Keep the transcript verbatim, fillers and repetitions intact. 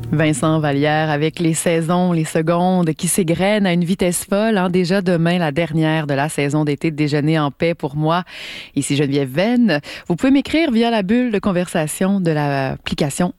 Vincent Vallière avec les saisons, les secondes qui s'égrènent à une vitesse folle. Hein. Déjà demain, la dernière de la saison d'été de Déjeuner en paix pour moi. Ici Geneviève Venn. Vous pouvez m'écrire via la bulle de conversation de l'application